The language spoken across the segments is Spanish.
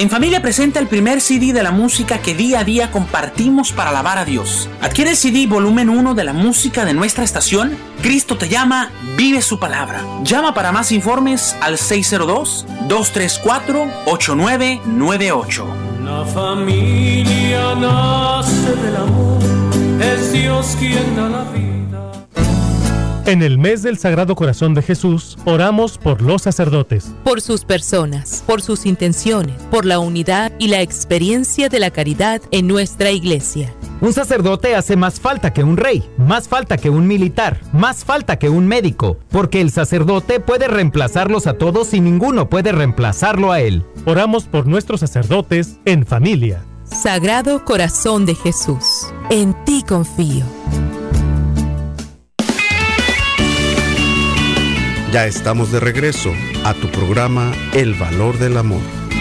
En Familia presenta el primer CD de la música que día a día compartimos para alabar a Dios. Adquiere el CD volumen 1 de la música de nuestra estación. Cristo te llama, vive su palabra. Llama para más informes al 602-234-8998. La familia nace del amor, es Dios quien da la vida. En el mes del Sagrado Corazón de Jesús, oramos por los sacerdotes. Por sus personas, por sus intenciones, por la unidad y la experiencia de la caridad en nuestra iglesia. Un sacerdote hace más falta que un rey, más falta que un militar, más falta que un médico, porque el sacerdote puede reemplazarlos a todos y ninguno puede reemplazarlo a él. Oramos por nuestros sacerdotes en familia. Sagrado Corazón de Jesús, en ti confío. Ya estamos de regreso a tu programa El Valor del Amor.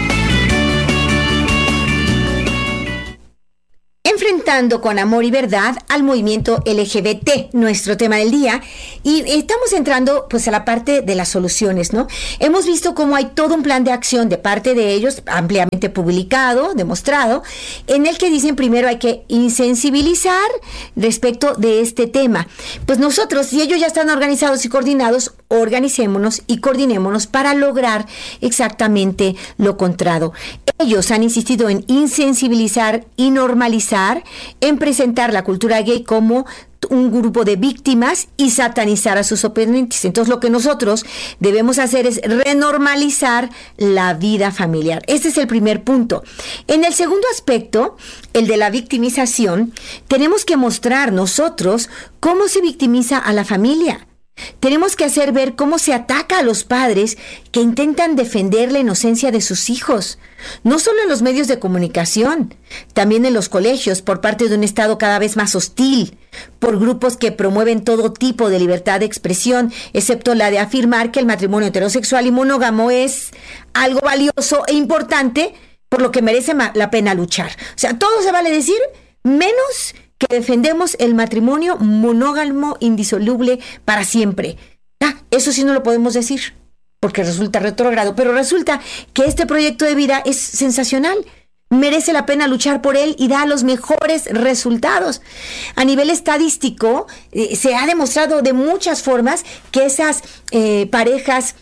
Enfrentando con amor y verdad al movimiento LGBT, nuestro tema del día, y estamos entrando pues a la parte de las soluciones, ¿no? Hemos visto cómo hay todo un plan de acción de parte de ellos, ampliamente publicado, demostrado, en el que dicen primero hay que insensibilizar respecto de este tema. Pues nosotros, si ellos ya están organizados y coordinados, organicémonos y coordinémonos para lograr exactamente lo contrario. Ellos han insistido en insensibilizar y normalizar, en presentar la cultura gay como un grupo de víctimas y satanizar a sus oponentes. Entonces lo que nosotros debemos hacer es renormalizar la vida familiar. Este es el primer punto. En el segundo aspecto, el de la victimización, tenemos que mostrar nosotros cómo se victimiza a la familia. Tenemos que hacer ver cómo se ataca a los padres que intentan defender la inocencia de sus hijos, no solo en los medios de comunicación, también en los colegios, por parte de un Estado cada vez más hostil, por grupos que promueven todo tipo de libertad de expresión, excepto la de afirmar que el matrimonio heterosexual y monógamo es algo valioso e importante, por lo que merece la pena luchar. O sea, todo se vale decir, menos que defendemos el matrimonio monógamo indisoluble para siempre. Eso sí no lo podemos decir, porque resulta retrógrado, pero resulta que este proyecto de vida es sensacional. Merece la pena luchar por él y da los mejores resultados. A nivel estadístico, se ha demostrado de muchas formas que esas parejas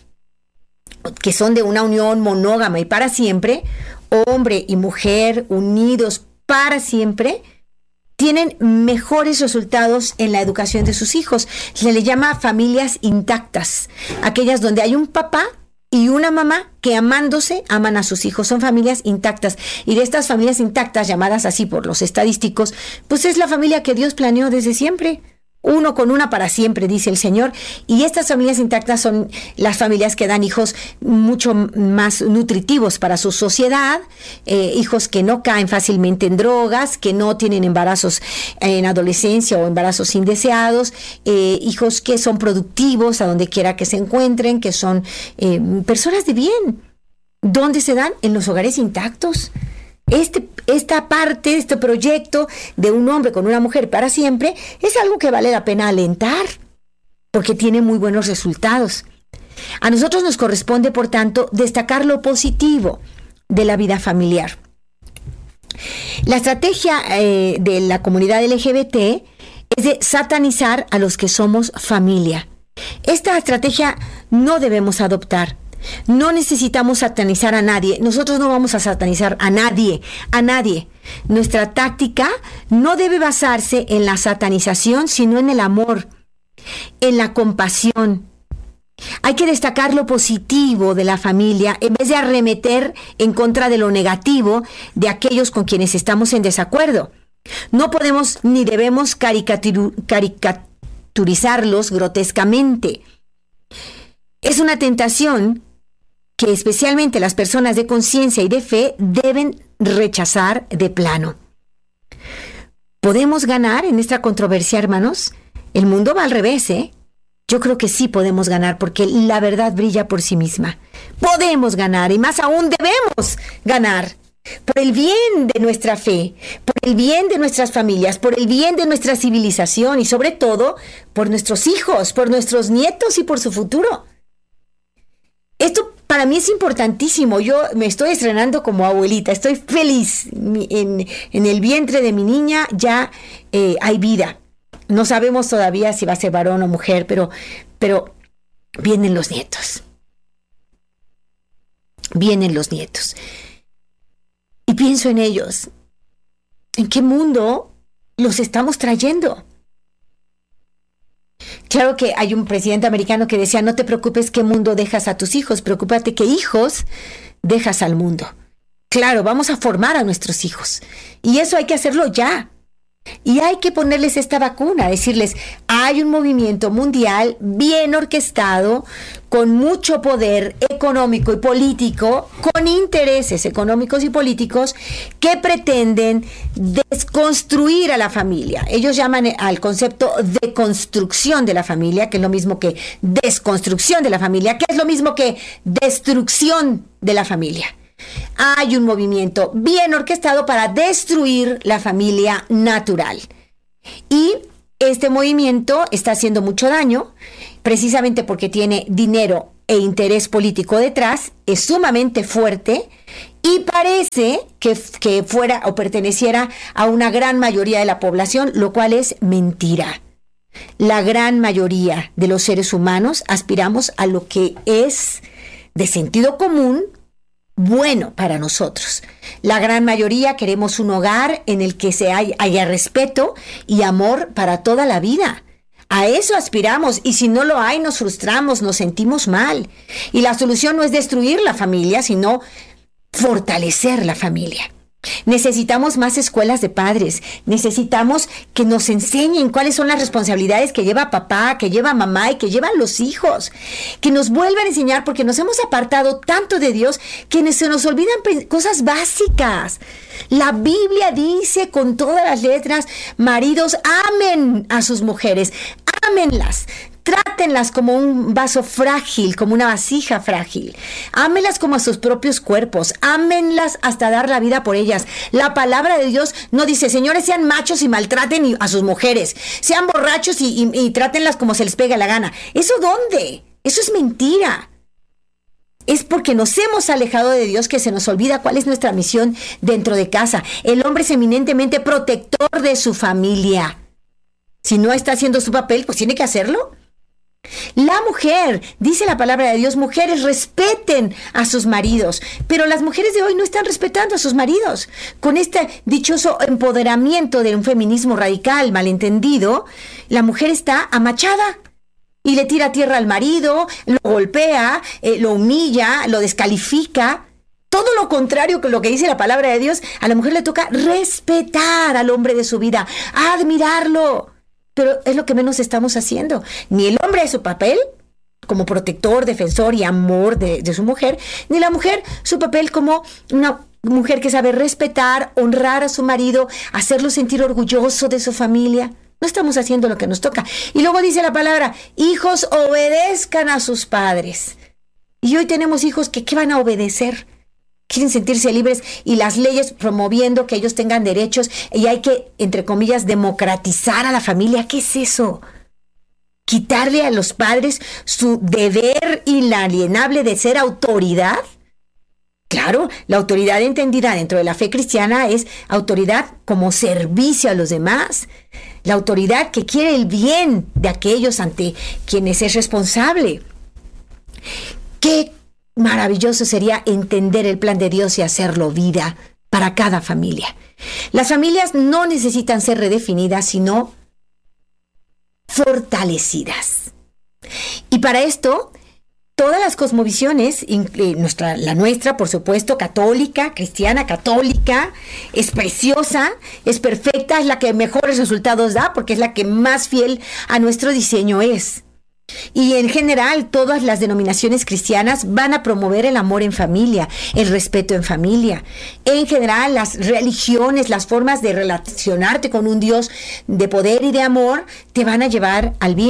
que son de una unión monógama y para siempre, hombre y mujer unidos para siempre, tienen mejores resultados en la educación de sus hijos. Se le llama familias intactas, aquellas donde hay un papá y una mamá que amándose aman a sus hijos. Son familias intactas, y de estas familias intactas, llamadas así por los estadísticos, pues es la familia que Dios planeó desde siempre. Uno con una para siempre, dice el Señor. Y estas familias intactas son las familias que dan hijos mucho más nutritivos para su sociedad, hijos que no caen fácilmente en drogas, que no tienen embarazos en adolescencia o embarazos indeseados, hijos que son productivos a donde quiera que se encuentren, que son personas de bien. ¿Dónde se dan? En los hogares intactos. Esta parte, este proyecto de un hombre con una mujer para siempre, es algo que vale la pena alentar, porque tiene muy buenos resultados. A nosotros nos corresponde, por tanto, destacar lo positivo de la vida familiar. La estrategia de la comunidad LGBT es de satanizar a los que somos familia. Esta estrategia no debemos adoptar. No necesitamos satanizar a nadie. Nosotros no vamos a satanizar a nadie, a nadie. Nuestra táctica no debe basarse en la satanización, sino en el amor, en la compasión. Hay que destacar lo positivo de la familia en vez de arremeter en contra de lo negativo de aquellos con quienes estamos en desacuerdo. No podemos ni debemos caricaturizarlos grotescamente. Es una tentación que especialmente las personas de conciencia y de fe deben rechazar de plano. ¿Podemos ganar en esta controversia, hermanos? El mundo va al revés, ¿eh? Yo creo que sí podemos ganar, porque la verdad brilla por sí misma. Podemos ganar, y más aún debemos ganar. Por el bien de nuestra fe, por el bien de nuestras familias, por el bien de nuestra civilización y sobre todo por nuestros hijos, por nuestros nietos y por su futuro. Esto para mí es importantísimo. Yo me estoy estrenando como abuelita, estoy feliz. En el vientre de mi niña ya hay vida. No sabemos todavía si va a ser varón o mujer, pero vienen los nietos. Vienen los nietos. Y pienso en ellos. ¿En qué mundo los estamos trayendo? Claro que hay un presidente americano que decía, no te preocupes qué mundo dejas a tus hijos, preocúpate qué hijos dejas al mundo. Claro, vamos a formar a nuestros hijos. Y eso hay que hacerlo ya. Y hay que ponerles esta vacuna, decirles, hay un movimiento mundial bien orquestado, con mucho poder económico y político, con intereses económicos y políticos que pretenden desconstruir a la familia. Ellos llaman al concepto de construcción de la familia, que es lo mismo que desconstrucción de la familia, que es lo mismo que destrucción de la familia. Hay un movimiento bien orquestado para destruir la familia natural. Y este movimiento está haciendo mucho daño, precisamente porque tiene dinero e interés político detrás, es sumamente fuerte y parece que fuera o perteneciera a una gran mayoría de la población, lo cual es mentira. La gran mayoría de los seres humanos aspiramos a lo que es de sentido común, bueno para nosotros. La gran mayoría queremos un hogar en el que haya respeto y amor para toda la vida. A eso aspiramos, y si no lo hay, nos frustramos, nos sentimos mal. Y la solución no es destruir la familia, sino fortalecer la familia. Necesitamos más escuelas de padres, necesitamos que nos enseñen cuáles son las responsabilidades que lleva papá, que lleva mamá y que llevan los hijos, que nos vuelvan a enseñar, porque nos hemos apartado tanto de Dios que se nos olvidan cosas básicas. La Biblia dice con todas las letras, maridos, amen a sus mujeres, ámenlas. Trátenlas como un vaso frágil, como una vasija frágil. Ámenlas como a sus propios cuerpos. Ámenlas hasta dar la vida por ellas. La palabra de Dios no dice, señores, sean machos y maltraten a sus mujeres. Sean borrachos y trátenlas como se les pega la gana. ¿Eso dónde? Eso es mentira. Es porque nos hemos alejado de Dios que se nos olvida cuál es nuestra misión dentro de casa. El hombre es eminentemente protector de su familia. Si no está haciendo su papel, pues tiene que hacerlo. La mujer, dice la palabra de Dios, mujeres respeten a sus maridos, pero las mujeres de hoy no están respetando a sus maridos. Con este dichoso empoderamiento de un feminismo radical, malentendido, la mujer está amachada y le tira tierra al marido, lo golpea, lo humilla, lo descalifica. Todo lo contrario que lo que dice la palabra de Dios, a la mujer le toca respetar al hombre de su vida, admirarlo. Pero es lo que menos estamos haciendo. Ni el hombre es su papel como protector, defensor y amor de su mujer, ni la mujer su papel como una mujer que sabe respetar, honrar a su marido, hacerlo sentir orgulloso de su familia. No estamos haciendo lo que nos toca. Y luego dice la palabra, hijos, obedezcan a sus padres. Y hoy tenemos hijos que ¿qué van a obedecer? Quieren sentirse libres, y las leyes promoviendo que ellos tengan derechos, y hay que, entre comillas, democratizar a la familia. ¿Qué es eso? ¿Quitarle a los padres su deber inalienable de ser autoridad? Claro, la autoridad entendida dentro de la fe cristiana es autoridad como servicio a los demás. La autoridad que quiere el bien de aquellos ante quienes es responsable. ¿Qué maravilloso sería entender el plan de Dios y hacerlo vida para cada familia? Las familias no necesitan ser redefinidas, sino fortalecidas. Y para esto, todas las cosmovisiones, la nuestra, por supuesto, católica, cristiana, católica, es preciosa, es perfecta, es la que mejores resultados da, porque es la que más fiel a nuestro diseño es. Y en general, todas las denominaciones cristianas van a promover el amor en familia, el respeto en familia. En general, las religiones, las formas de relacionarte con un Dios de poder y de amor, te van a llevar al bien.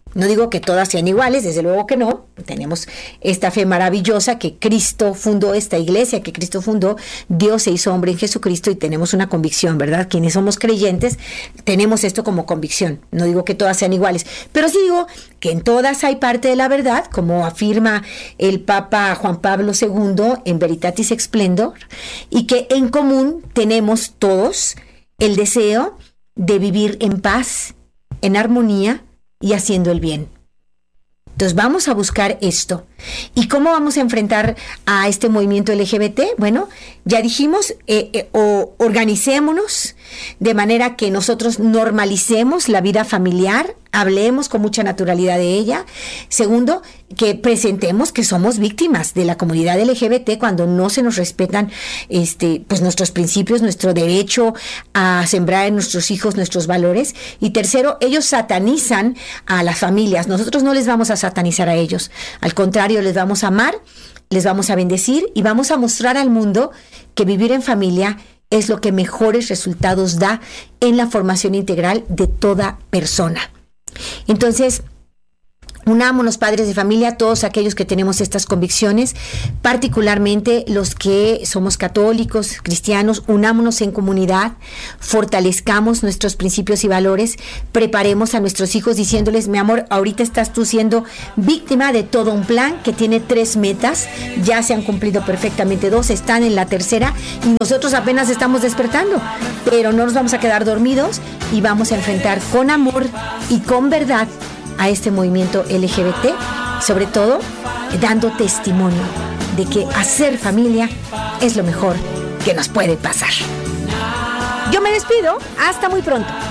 No digo que todas sean iguales, desde luego que no. Tenemos esta fe maravillosa que Cristo fundó, esta iglesia que Cristo fundó. Dios se hizo hombre en Jesucristo y tenemos una convicción, ¿verdad? Quienes somos creyentes tenemos esto como convicción. No digo que todas sean iguales, pero sí digo que en todas hay parte de la verdad, como afirma el Papa Juan Pablo II en Veritatis Splendor, y que en común tenemos todos el deseo de vivir en paz, en armonía y haciendo el bien. Entonces vamos a buscar esto. ¿Y cómo vamos a enfrentar a este movimiento LGBT? Bueno, ya dijimos, organicémonos de manera que nosotros normalicemos la vida familiar, hablemos con mucha naturalidad de ella. Segundo, que presentemos que somos víctimas de la comunidad LGBT cuando no se nos respetan pues nuestros principios, nuestro derecho a sembrar en nuestros hijos nuestros valores. Y tercero, ellos satanizan a las familias. Nosotros no les vamos a satanizar a ellos. Al contrario, les vamos a amar, les vamos a bendecir y vamos a mostrar al mundo que vivir en familia es lo que mejores resultados da en la formación integral de toda persona. Entonces, unámonos, padres de familia, todos aquellos que tenemos estas convicciones, particularmente los que somos católicos, cristianos, unámonos en comunidad, fortalezcamos nuestros principios y valores, preparemos a nuestros hijos diciéndoles: mi amor, ahorita estás tú siendo víctima de todo un plan que tiene 3 metas, ya se han cumplido perfectamente 2, están en la tercera y nosotros apenas estamos despertando, pero no nos vamos a quedar dormidos y vamos a enfrentar con amor y con verdad a este movimiento LGBT, sobre todo dando testimonio de que hacer familia es lo mejor que nos puede pasar. Yo me despido, hasta muy pronto.